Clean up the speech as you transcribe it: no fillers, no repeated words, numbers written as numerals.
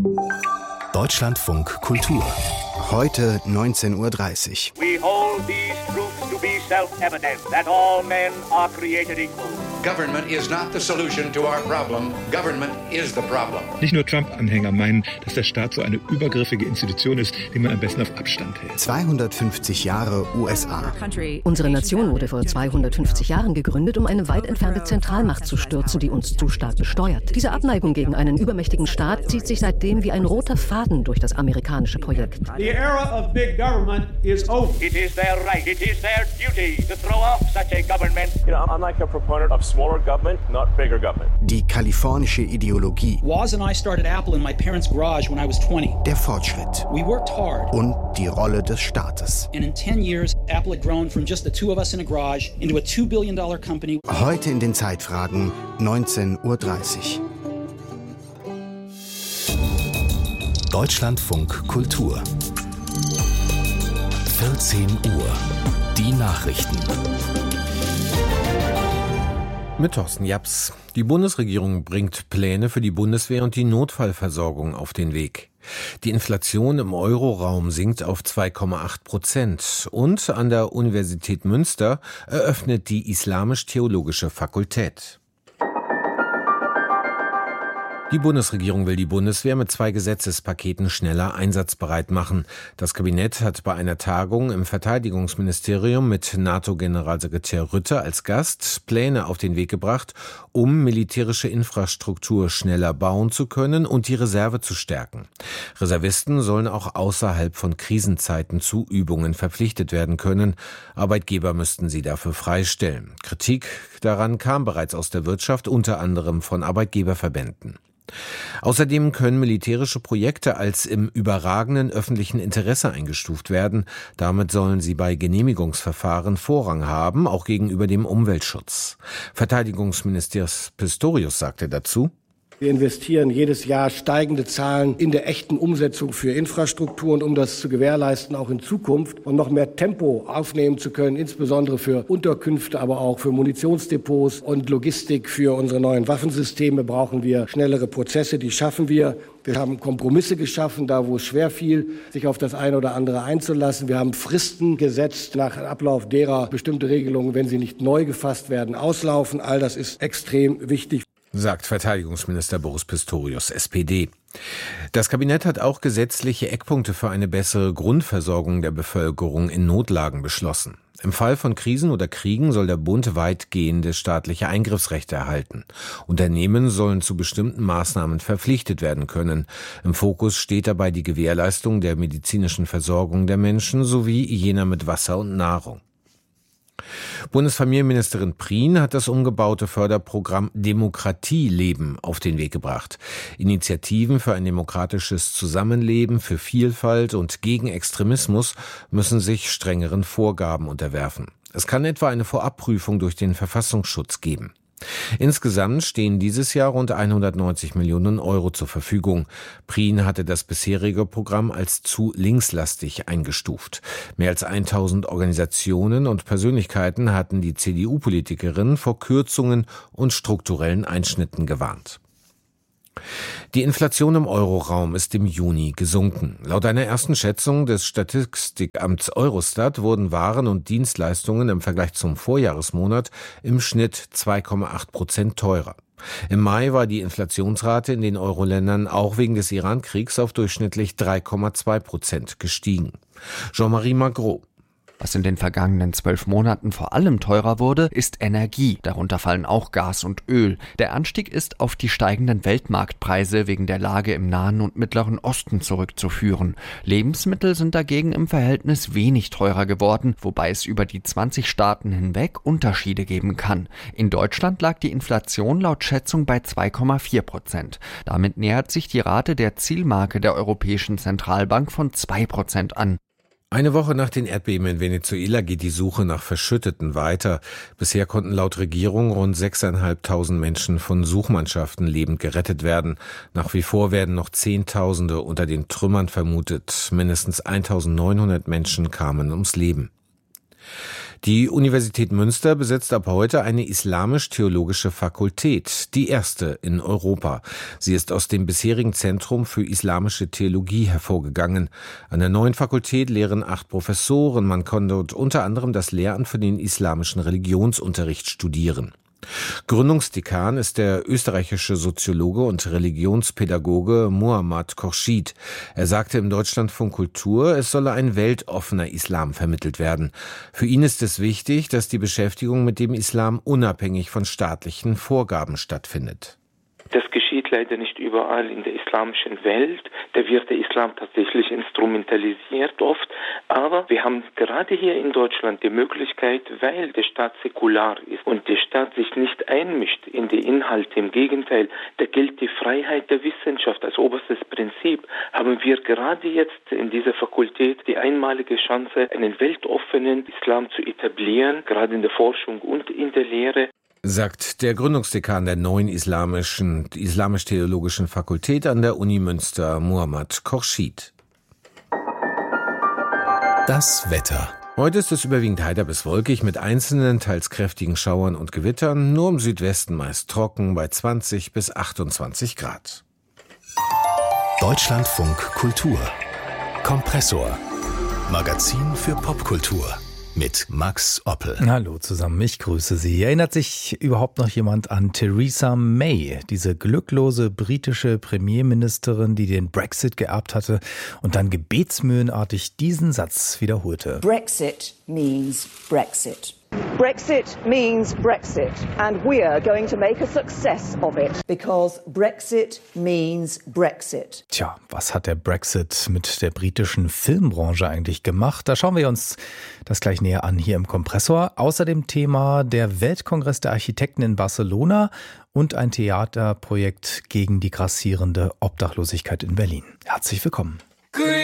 Deutschlandfunk Kultur. Heute 19:30 Uhr. We hold these truths to be self-evident, that all men are created equal. Government is not the solution to our problem. Government is the problem. Nicht nur Trump-Anhänger meinen, dass der Staat so eine übergriffige Institution ist, die man am besten auf Abstand hält. 250 Jahre USA. Unsere Nation wurde vor 250 Jahren gegründet, um eine weit entfernte Zentralmacht zu stürzen, die uns zu stark besteuert. Diese Abneigung gegen einen übermächtigen Staat zieht sich seitdem wie ein roter Faden durch das amerikanische Projekt. The era of big government is over. It is their right, it is their duty to throw off such a government. I'm like a proponent of smaller government, not bigger government. Die kalifornische Ideologie. Woz and I started Apple in my parents' garage when I was 20. Der Fortschritt. We worked hard. Und die Rolle des Staates. And in 10 years, Apple had grown from just the two of us in a garage into a $2 billion company. Heute in den Zeitfragen 19:30 Uhr. Deutschlandfunk Kultur. 14 Uhr. Die Nachrichten. Mit Thorsten Japs. Die Bundesregierung bringt Pläne für die Bundeswehr und die Notfallversorgung auf den Weg. Die Inflation im Euroraum sinkt auf 2,8%. Und an der Universität Münster eröffnet die Islamisch-Theologische Fakultät. Die Bundesregierung will die Bundeswehr mit 2 Gesetzespaketen schneller einsatzbereit machen. Das Kabinett hat bei einer Tagung im Verteidigungsministerium mit NATO-Generalsekretär Rutte als Gast Pläne auf den Weg gebracht, um militärische Infrastruktur schneller bauen zu können und die Reserve zu stärken. Reservisten sollen auch außerhalb von Krisenzeiten zu Übungen verpflichtet werden können. Arbeitgeber müssten sie dafür freistellen. Kritik daran kam bereits aus der Wirtschaft, unter anderem von Arbeitgeberverbänden. Außerdem können militärische Projekte als im überragenden öffentlichen Interesse eingestuft werden. Damit sollen sie bei Genehmigungsverfahren Vorrang haben, auch gegenüber dem Umweltschutz. Verteidigungsminister Pistorius sagte dazu: Wir investieren jedes Jahr steigende Zahlen in der echten Umsetzung für Infrastrukturen, um das zu gewährleisten, auch in Zukunft und noch mehr Tempo aufnehmen zu können, insbesondere für Unterkünfte, aber auch für Munitionsdepots und Logistik für unsere neuen Waffensysteme brauchen wir schnellere Prozesse, die schaffen wir. Wir haben Kompromisse geschaffen, da wo es schwer fiel, sich auf das eine oder andere einzulassen. Wir haben Fristen gesetzt, nach Ablauf derer bestimmte Regelungen, wenn sie nicht neu gefasst werden, auslaufen. All das ist extrem wichtig, sagt Verteidigungsminister Boris Pistorius, SPD. Das Kabinett hat auch gesetzliche Eckpunkte für eine bessere Grundversorgung der Bevölkerung in Notlagen beschlossen. Im Fall von Krisen oder Kriegen soll der Bund weitgehende staatliche Eingriffsrechte erhalten. Unternehmen sollen zu bestimmten Maßnahmen verpflichtet werden können. Im Fokus steht dabei die Gewährleistung der medizinischen Versorgung der Menschen sowie jener mit Wasser und Nahrung. Bundesfamilienministerin Prien hat das umgebaute Förderprogramm Demokratie leben auf den Weg gebracht. Initiativen für ein demokratisches Zusammenleben, für Vielfalt und gegen Extremismus müssen sich strengeren Vorgaben unterwerfen. Es kann etwa eine Vorabprüfung durch den Verfassungsschutz geben. Insgesamt stehen dieses Jahr rund 190 Millionen Euro zur Verfügung. Prien hatte das bisherige Programm als zu linkslastig eingestuft. Mehr als 1000 Organisationen und Persönlichkeiten hatten die CDU-Politikerin vor Kürzungen und strukturellen Einschnitten gewarnt. Die Inflation im Euroraum ist im Juni gesunken. Laut einer ersten Schätzung des Statistikamts Eurostat wurden Waren und Dienstleistungen im Vergleich zum Vorjahresmonat im Schnitt 2,8% teurer. Im Mai war die Inflationsrate in den Euro-Ländern auch wegen des Iran-Kriegs auf durchschnittlich 3,2% gestiegen. Jean-Marie Magro. Was in den vergangenen 12 Monaten vor allem teurer wurde, ist Energie. Darunter fallen auch Gas und Öl. Der Anstieg ist auf die steigenden Weltmarktpreise wegen der Lage im Nahen und Mittleren Osten zurückzuführen. Lebensmittel sind dagegen im Verhältnis wenig teurer geworden, wobei es über die 20 Staaten hinweg Unterschiede geben kann. In Deutschland lag die Inflation laut Schätzung bei 2,4%. Damit nähert sich die Rate der Zielmarke der Europäischen Zentralbank von 2% an. Eine Woche nach den Erdbeben in Venezuela geht die Suche nach Verschütteten weiter. Bisher konnten laut Regierung rund 6.500 Menschen von Suchmannschaften lebend gerettet werden. Nach wie vor werden noch Zehntausende unter den Trümmern vermutet. Mindestens 1.900 Menschen kamen ums Leben. Die Universität Münster besitzt ab heute eine islamisch-theologische Fakultät, die erste in Europa. Sie ist aus dem bisherigen Zentrum für islamische Theologie hervorgegangen. An der neuen Fakultät lehren 8 Professoren. Man kann dort unter anderem das Lehramt für den islamischen Religionsunterricht studieren. Gründungsdekan ist der österreichische Soziologe und Religionspädagoge Muhammad Khorshid. Er sagte im Deutschlandfunk Kultur, es solle ein weltoffener Islam vermittelt werden. Für ihn ist es wichtig, dass die Beschäftigung mit dem Islam unabhängig von staatlichen Vorgaben stattfindet. Das geschieht leider nicht überall in der islamischen Welt. Da wird der Islam tatsächlich instrumentalisiert oft. Aber wir haben gerade hier in Deutschland die Möglichkeit, weil der Staat säkular ist und der Staat sich nicht einmischt in die Inhalte. Im Gegenteil, da gilt die Freiheit der Wissenschaft als oberstes Prinzip. Haben wir gerade jetzt in dieser Fakultät die einmalige Chance, einen weltoffenen Islam zu etablieren, gerade in der Forschung und in der Lehre. Sagt der Gründungsdekan der neuen islamisch-theologischen Fakultät an der Uni Münster, Muhammad Khorshid. Das Wetter. Heute ist es überwiegend heiter bis wolkig mit einzelnen, teils kräftigen Schauern und Gewittern, nur im Südwesten meist trocken bei 20 bis 28 Grad. Deutschlandfunk Kultur. Kompressor. Magazin für Popkultur. Mit Max Oppel. Hallo zusammen, ich grüße Sie. Erinnert sich überhaupt noch jemand an Theresa May, diese glücklose britische Premierministerin, die den Brexit geerbt hatte und dann gebetsmühlenartig diesen Satz wiederholte? Brexit means Brexit. Brexit means Brexit, and we're going to make a success of it. Because Brexit means Brexit. Tja, was hat der Brexit mit der britischen Filmbranche eigentlich gemacht? Da schauen wir uns das gleich näher an hier im Kompressor. Außerdem Thema der Weltkongress der Architekten in Barcelona und ein Theaterprojekt gegen die grassierende Obdachlosigkeit in Berlin. Herzlich willkommen.